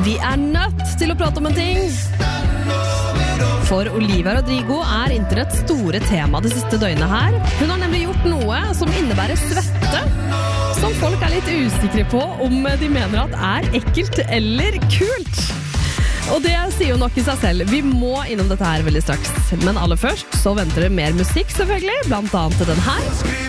Vi nødt til å prate om en ting. For Olivia Rodrigo internetts store tema det siste døgnet her. Hun har nemlig gjort noe som innebærer svette, som folk litt usikre på om de mener at ekkelt eller kult. Og det sier jo nok i seg selv. Vi må innom dette her veldig straks. Men aller først så venter det mer musikk selvfølgelig, blant annet den her.